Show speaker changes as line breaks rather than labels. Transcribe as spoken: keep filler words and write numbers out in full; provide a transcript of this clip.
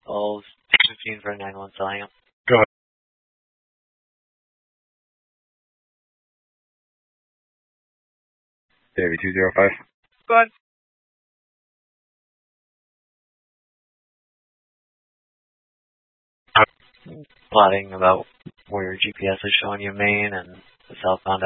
Calls fifteen for nine one selling them.
Go ahead. Davey two zero five.
Go ahead.
Plotting about where your G P S is showing you Maine and the southbound